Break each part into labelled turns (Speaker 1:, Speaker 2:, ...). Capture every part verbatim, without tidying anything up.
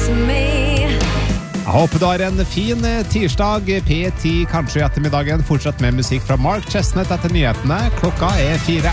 Speaker 1: Jeg håper du har en fin tirsdag, P ti kanskje i ettermiddagen. Fortsatt med musikk fra Mark Chestnut etter nyhetene. Klokka er fire.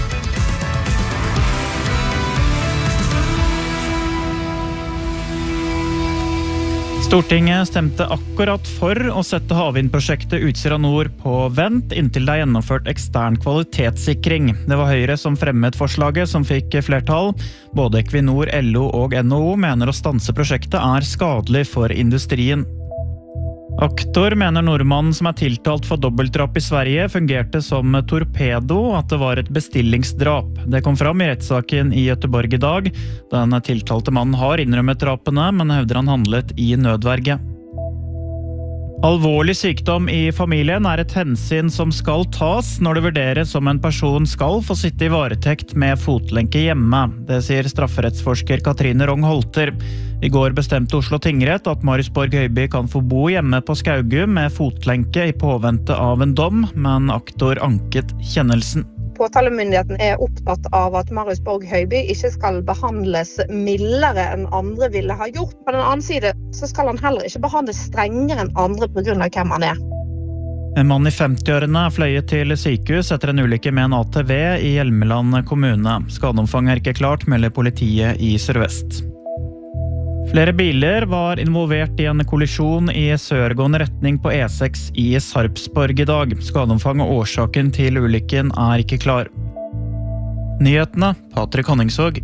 Speaker 2: Stortinget stemte akkurat for å sette havvindprosjektet Utsira Nord på vent inntil det er gjennomført ekstern kvalitetssikring. Det var Høyre som fremmet forslaget som fikk flertall. Både Equinor, L O og N H O mener å stanse prosjektet er skadelig for industrien. Aktor mener nordmannen som er tiltalt for dobbeltdrap i Sverige fungerte som torpedo, at det var et bestillingsdrap. Det kom fram i rettssaken i Göteborg i dag. Den tiltalte mannen har innrømmet drapene, men hevder han handlet i nødverge. Alvorlig sykdom i familien er et hensyn som skal tas når det vurderes om en person skal få sitte i varetekt med fotlenke hjemme. Det sier strafferettsforsker Katrine Rong-Holter. I går bestemte Oslo tingrett at Marius Borg Høiby kan få bo hjemme på Skaugum med fotlenke i påvente av en dom, men aktor anket kjennelsen.
Speaker 3: Påtalemyndigheten er opptatt av at Marius Borg Høiby ikke skal behandles mildere enn andre ville ha gjort. På den annen side så skal han heller ikke behandles strengere enn andre på grunn av hvem han er.
Speaker 2: En mann i femti-årene er fløyet til sykehus etter en ulykke med en A T V i Hjelmeland kommune. Skadeomfanget er ikke klart, melder politiet i Sør-Vest. Flere biler var involvert i en kollisjon i sørgående retning på E seks i Sarpsborg i dag. Skadeomfang og årsaken til ulykken er ikke klar. Nyhetene, Patrick Honningsvåg.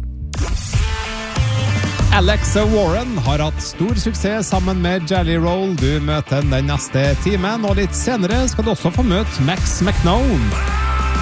Speaker 1: Alexa Warren har hatt stor suksess sammen med Jelly Roll. Du møter den neste timen, og litt senere skal du også få møte Max McKnone.